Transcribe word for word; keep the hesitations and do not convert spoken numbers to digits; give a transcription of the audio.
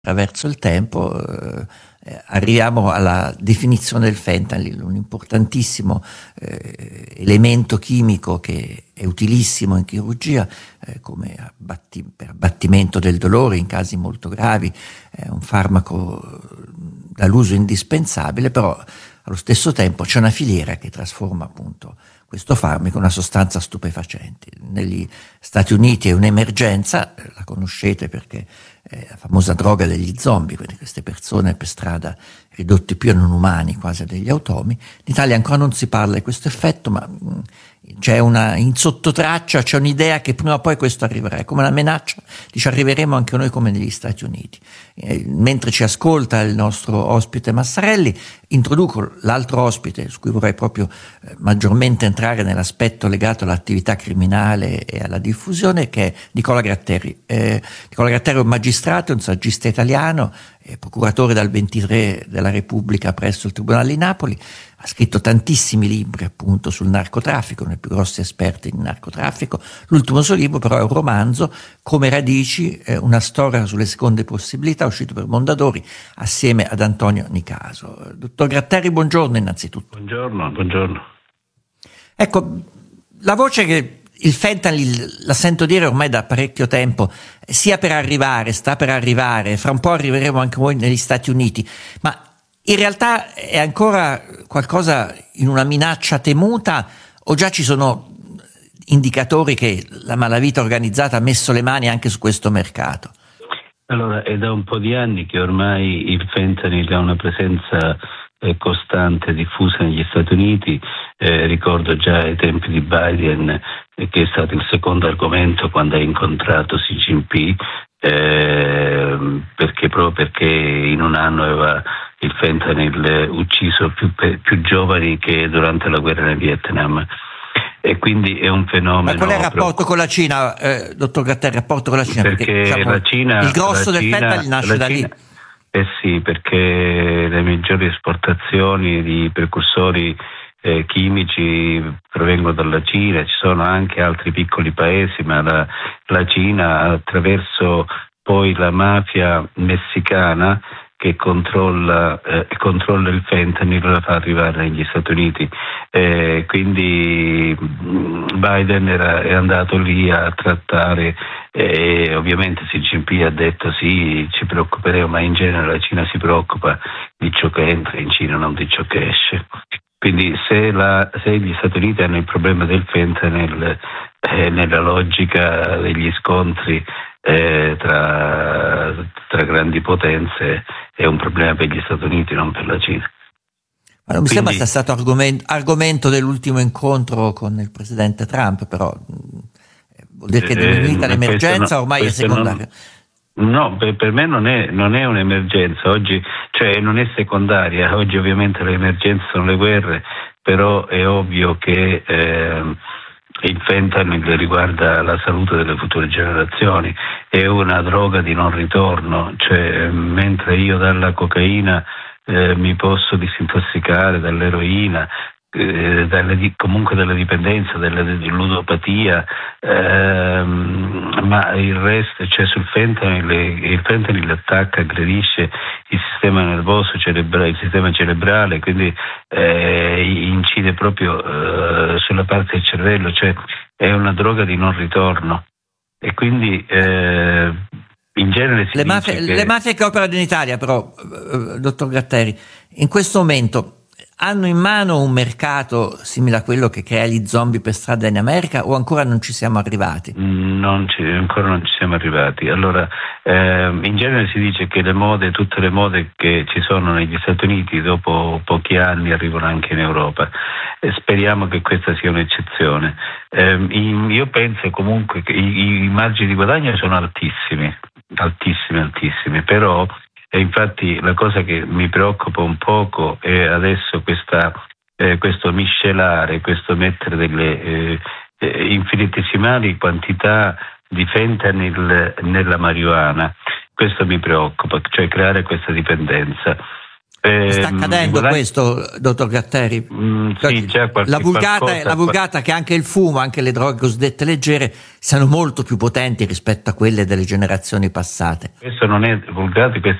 attraverso il tempo eh, arriviamo alla definizione del fentanyl, un importantissimo eh, elemento chimico che è utilissimo in chirurgia eh, come abbatti, per abbattimento del dolore in casi molto gravi, è un farmaco dall'uso indispensabile, però allo stesso tempo c'è una filiera che trasforma appunto questo farmaco in una sostanza stupefacente. Negli Stati Uniti è un'emergenza, la conoscete perché è la famosa droga degli zombie, quindi queste persone per strada ridotte più a non umani, quasi a degli automi. In Italia ancora non si parla di questo effetto, ma mh, c'è una, in sottotraccia c'è un'idea che prima o poi questo arriverà, è come una minaccia, dice arriveremo anche noi come negli Stati Uniti. Eh, mentre ci ascolta il nostro ospite Massarelli, introduco l'altro ospite su cui vorrei proprio eh, maggiormente entrare nell'aspetto legato all'attività criminale e alla diffusione, che è Nicola Gratteri. Eh, Nicola Gratteri è un magistrato, un saggista italiano, è procuratore dal ventitré della Repubblica presso il Tribunale di Napoli, ha scritto tantissimi libri appunto sul narcotraffico, uno dei più grossi esperti in narcotraffico. L'ultimo suo libro però è un romanzo, Come radici, eh, una storia sulle seconde possibilità, uscito per Mondadori assieme ad Antonio Nicaso. Dottor Gratteri, buongiorno innanzitutto. Buongiorno, buongiorno. Ecco, la voce che il fentanyl, la sento dire ormai da parecchio tempo, sia per arrivare, sta per arrivare, fra un po' arriveremo anche voi negli Stati Uniti, ma in realtà è ancora qualcosa in una minaccia temuta o già ci sono indicatori che la malavita organizzata ha messo le mani anche su questo mercato? Allora, è da un po' di anni che ormai il fentanyl ha una presenza eh, costante, diffusa negli Stati Uniti. Eh, ricordo già ai tempi di Biden, eh, che è stato il secondo argomento quando ha incontrato Xi Jinping, eh, perché proprio perché in un anno aveva il fentanyl ucciso più, più giovani che durante la guerra nel Vietnam. E quindi è un fenomeno. Ma qual è il rapporto con la Cina, eh, dottor Gratteri, il rapporto con la Cina? Perché, perché diciamo, la Cina, il grosso la del Cina, fentanyl nasce da Cina, lì. Eh sì, perché le maggiori esportazioni di precursori eh, chimici provengono dalla Cina, ci sono anche altri piccoli paesi, ma la, la Cina attraverso poi la mafia messicana che controlla, eh, controlla il fentanyl, la fa arrivare negli Stati Uniti. Eh, quindi Biden era, è andato lì a trattare, e eh, ovviamente Xi Jinping ha detto sì, ci preoccuperemo, ma in genere la Cina si preoccupa di ciò che entra in Cina, non di ciò che esce. Quindi se, la, se gli Stati Uniti hanno il problema del fentanyl, eh, nella logica degli scontri eh, tra, tra grandi potenze, è un problema per gli Stati Uniti, non per la Cina. Ma non mi Quindi, sembra sia stato argomento, argomento dell'ultimo incontro con il presidente Trump, però vuol dire che è diminuita eh, l'emergenza, no, ormai è secondaria. Non, no, per, per me non è, non è un'emergenza, oggi, cioè non è secondaria, oggi ovviamente le emergenze sono le guerre, però è ovvio che eh, il fentanyl riguarda la salute delle future generazioni, è una droga di non ritorno, cioè mentre io dalla cocaina eh, mi posso disintossicare, dall'eroina, eh, dalle, comunque dalla dipendenza, dalla ludopatia, ehm, ma il resto, cioè sul fentanyl, il fentanyl attacca, aggredisce il sistema nervoso cerebrale, il sistema cerebrale, quindi eh, incide proprio eh, sulla parte del cervello, cioè è una droga di non ritorno e quindi eh, in genere si le mafie, dice che... le mafie che operano in Italia però, eh, dottor Gratteri, in questo momento hanno in mano un mercato simile a quello che crea gli zombie per strada in America o ancora non ci siamo arrivati? Non ci, ancora non ci siamo arrivati. Allora, eh, in genere si dice che le mode, tutte le mode che ci sono negli Stati Uniti dopo pochi anni arrivano anche in Europa e speriamo che questa sia un'eccezione. Eh, io penso comunque che i, i margini di guadagno sono altissimi, altissimi, altissimi, però e infatti la cosa che mi preoccupa un poco è adesso questa, eh, questo miscelare, questo mettere delle eh, eh, infinitesimali quantità di fentanyl nella marijuana. Questo mi preoccupa, cioè creare questa dipendenza. Eh, Sta accadendo vorrei... questo, dottor Gatteri? Mm, sì, già qualche, la vulgata, qualcosa, la vulgata che anche il fumo, anche le droghe cosiddette leggere, siano molto più potenti rispetto a quelle delle generazioni passate. Questo non è vulgata, questo